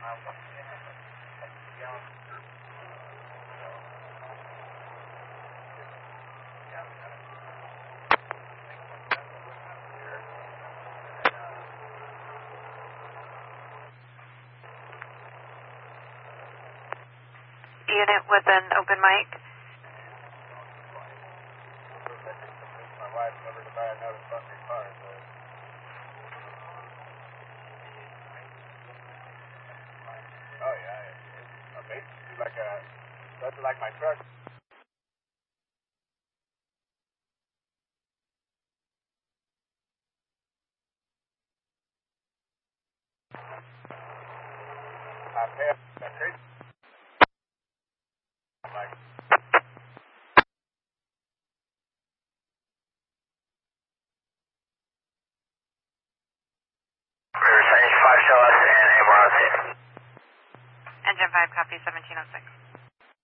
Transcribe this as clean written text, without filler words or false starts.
Unit with an open mic. My wife never to buy another fucking car, so. Oh yeah, it's basically that's like my truck. I pay that crazy. Like. Engine 5, copy 1706.